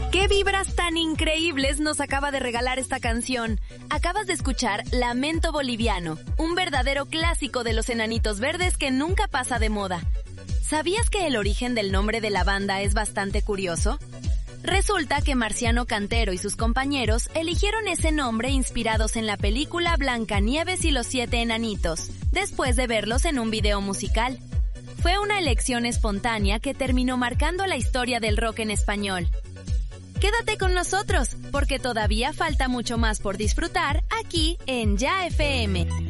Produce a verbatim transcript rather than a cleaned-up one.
¿Qué vibras tan increíbles nos acaba de regalar esta canción? Acabas de escuchar Lamento Boliviano, un verdadero clásico de los Enanitos Verdes que nunca pasa de moda. ¿Sabías que el origen del nombre de la banda es bastante curioso? Resulta que Marciano Cantero y sus compañeros eligieron ese nombre inspirados en la película Blancanieves y los siete enanitos, después de verlos en un video musical. Fue una elección espontánea que terminó marcando la historia del rock en español. Quédate con nosotros, porque todavía falta mucho más por disfrutar aquí en Ya F M.